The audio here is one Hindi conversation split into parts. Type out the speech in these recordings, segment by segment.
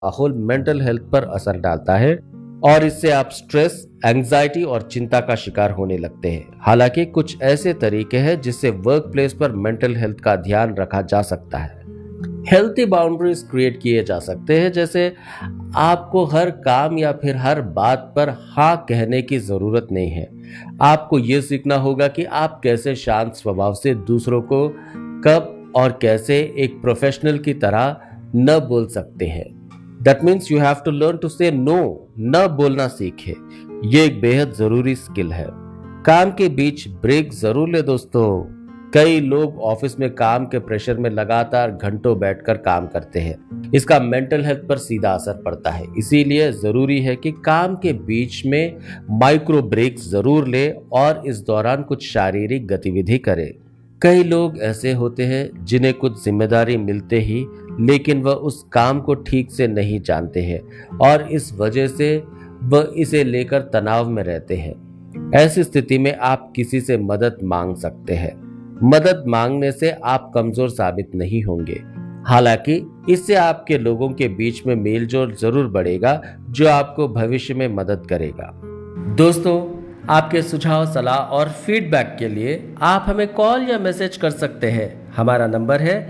माहौल मेंटल हेल्थ पर असर डालता है और इससे आप स्ट्रेस, एंजाइटी और चिंता का शिकार होने लगते हैं। हालांकि कुछ ऐसे तरीके हैं जिससे वर्क प्लेस पर मेंटल हेल्थ का ध्यान रखा जा सकता है। हेल्थी बाउंड्रीज क्रिएट किए जा सकते हैं, जैसे आपको हर काम या फिर हर बात पर हाँ कहने की जरूरत नहीं है। आपको यह सीखना होगा कि आप कैसे शांत स्वभाव से दूसरों को कब और कैसे एक प्रोफेशनल की तरह न बोल सकते हैं। That means you have to learn to से नो। न बोलना सीखे, ये एक बेहद जरूरी स्किल है। काम के बीच ब्रेक जरूर ले दोस्तों। कई लोग ऑफिस में काम के प्रेशर में लगातार घंटों बैठकर काम करते हैं। इसका मेंटल हेल्थ पर सीधा असर पड़ता है। इसीलिए जरूरी है कि काम के बीच में माइक्रो ब्रेक जरूर ले और इस दौरान कुछ शारीरिक गतिविधि करें। कई लोग ऐसे होते हैं जिन्हें कुछ जिम्मेदारी मिलते ही लेकिन वह उस काम को ठीक से नहीं जानते हैं और इस वजह से वह इसे लेकर तनाव में रहते हैं। ऐसी स्थिति में आप किसी से मदद मांग सकते हैं। मदद मांगने से आप कमजोर साबित नहीं होंगे। हालांकि इससे आपके लोगों के बीच में मेलजोल जरूर बढ़ेगा, जो आपको भविष्य में मदद करेगा। दोस्तों, आपके सुझाव, सलाह और फीडबैक के लिए आप हमें कॉल या मैसेज कर सकते हैं। हमारा नंबर है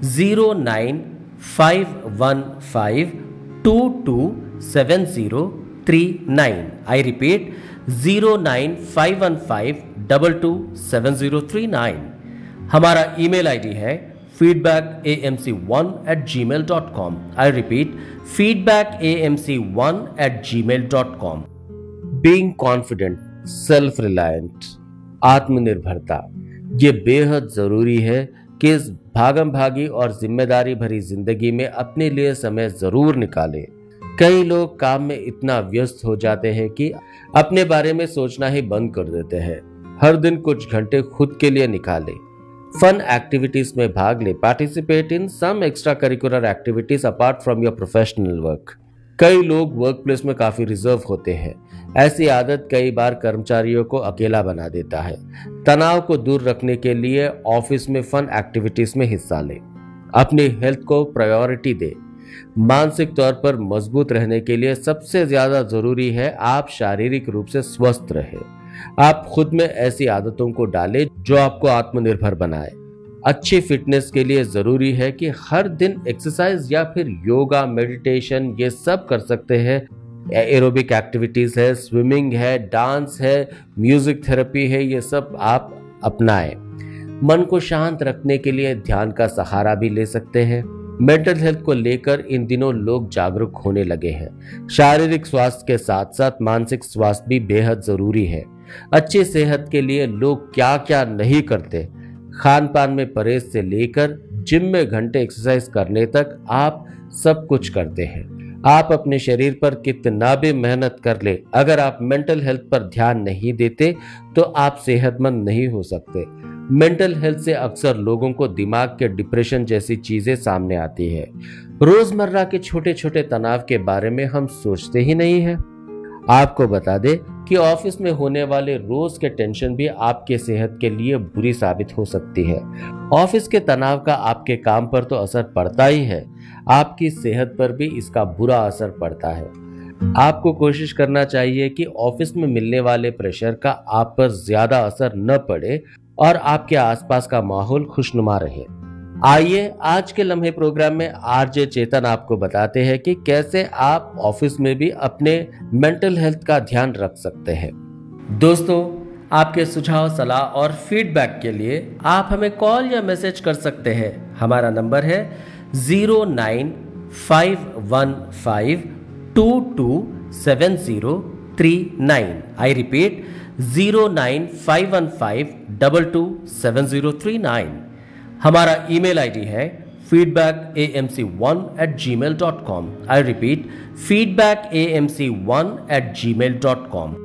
09515227039। I repeat 09515227039। हमारा ईमेल आईडी है feedbackamc1@gmail.com। I repeat feedbackamc1@gmail.com। Being confident, self reliant, आत्मनिर्भरता, ये बेहद जरूरी है कि इस भागम भागी और जिम्मेदारी भरी जिंदगी में अपने लिए समय जरूर निकालें। कई लोग काम में इतना व्यस्त हो जाते हैं कि अपने बारे में सोचना ही बंद कर देते हैं। हर दिन कुछ घंटे खुद के लिए निकालें। फन एक्टिविटीज में भाग ले। Participate in some extra curricular activities apart from your professional work. कई लोग वर्क प्लेस में काफी रिजर्व होते हैं। ऐसी आदत कई बार कर्मचारियों को अकेला बना देता है। तनाव को दूर रखने के लिए ऑफिस में फन एक्टिविटीज में हिस्सा लें। अपनी हेल्थ को प्रायोरिटी दे। मानसिक तौर पर मजबूत रहने के लिए सबसे ज्यादा जरूरी है आप शारीरिक रूप से स्वस्थ रहे। आप खुद में ऐसी आदतों को डालें जो आपको आत्मनिर्भर बनाए। अच्छी फिटनेस के लिए जरूरी है कि हर दिन एक्सरसाइज या फिर योगा, मेडिटेशन, ये सब कर सकते हैं। एरोबिक एक्टिविटीज है, स्विमिंग है, डांस है, म्यूजिक थेरेपी है, ये सब आप अपनाएं। मन को शांत रखने के लिए ध्यान का सहारा भी ले सकते हैं। मेंटल हेल्थ को लेकर इन दिनों लोग जागरूक होने लगे हैं। शारीरिक स्वास्थ्य के साथ साथ मानसिक स्वास्थ्य भी बेहद जरूरी है। अच्छी सेहत के लिए लोग क्या क्या नहीं करते। खान पान में परहेज से लेकर जिम में घंटे एक्सरसाइज करने तक आप सब कुछ करते हैं। आप अपने शरीर पर कितना भी मेहनत कर ले, अगर आप मेंटल हेल्थ पर ध्यान नहीं देते तो आप सेहतमंद नहीं हो सकते। मेंटल हेल्थ से अक्सर लोगों को दिमाग के डिप्रेशन जैसी चीजें सामने आती है। रोजमर्रा के छोटे छोटे तनाव के बारे में हम सोचते ही नहीं है। आपको बता दें कि ऑफिस में होने वाले रोज के टेंशन भी आपके सेहत के लिए बुरी साबित हो सकती है। ऑफिस के तनाव का आपके काम पर तो असर पड़ता ही है, आपकी सेहत पर भी इसका बुरा असर पड़ता है। आपको कोशिश करना चाहिए कि ऑफिस में मिलने वाले प्रेशर का आप पर ज्यादा असर न पड़े और आपके आसपास का माहौल खुशनुमा रहे। आइए आज के लम्हे प्रोग्राम में आरजे चेतन आपको बताते हैं कि कैसे आप ऑफिस में भी अपने मेंटल हेल्थ का ध्यान रख सकते हैं। दोस्तों, आपके सुझाव, सलाह और फीडबैक के लिए आप हमें कॉल या मैसेज कर सकते हैं। हमारा नंबर है 09515227039। I repeat 09515227039। हमारा ईमेल आईडी है feedbackamc1@gmail.com। I repeat feedbackamc1@gmail.com।